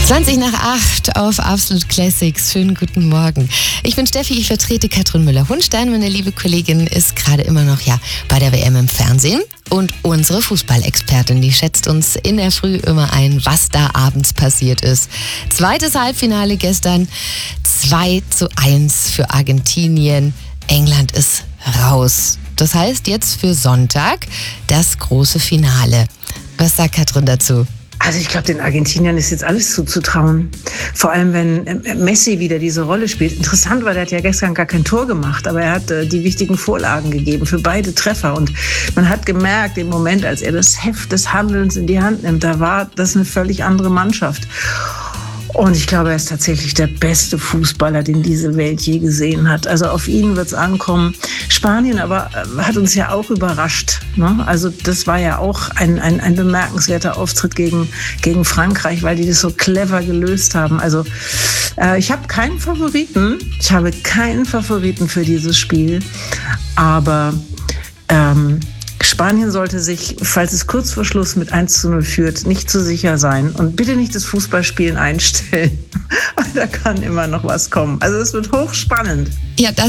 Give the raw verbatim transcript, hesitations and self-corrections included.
zwanzig nach acht auf Absolut Classics. Schönen guten Morgen. Ich bin Steffi, ich vertrete Katrin Müller-Hunstein. Meine liebe Kollegin ist gerade immer noch ja bei der W M im Fernsehen. Und unsere Fußballexpertin, die schätzt uns in der Früh immer ein, was da abends passiert ist. Zweites Halbfinale gestern, zwei zu eins für Argentinien. England ist raus. Das heißt jetzt für Sonntag das große Finale. Was sagt Katrin dazu? Also ich glaube, den Argentiniern ist jetzt alles zuzutrauen. Vor allem, wenn Messi wieder diese Rolle spielt. Interessant war, der hat ja gestern gar kein Tor gemacht, aber er hat äh, die wichtigen Vorlagen gegeben für beide Treffer. Und man hat gemerkt, im Moment, als er das Heft des Handelns in die Hand nimmt, da war das eine völlig andere Mannschaft. Und ich glaube, er ist tatsächlich der beste Fußballer, den diese Welt je gesehen hat. Also auf ihn wird es ankommen. Spanien aber hat uns ja auch überrascht, ne? Also das war ja auch ein, ein, ein bemerkenswerter Auftritt gegen, gegen Frankreich, weil die das so clever gelöst haben. Also äh, ich habe keinen Favoriten. Ich habe keinen Favoriten für dieses Spiel. Aber ähm, Spanien sollte sich, falls es kurz vor Schluss mit eins zu null führt, nicht zu sicher sein und bitte nicht das Fußballspielen einstellen. Da kann immer noch was kommen. Also es wird hochspannend. Ja, das